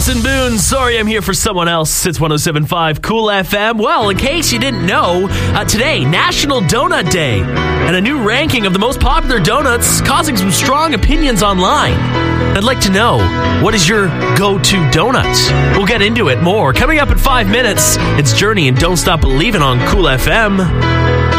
Jason Boone, sorry I'm here for someone else. It's 107.5 Cool FM. Well, in case you didn't know, today, National Donut Day. And a new ranking of the most popular donuts causing some strong opinions online. I'd like to know, what is your go-to donut? We'll get into it more. Coming up in 5 minutes, it's Journey and Don't Stop Believin' on Cool FM.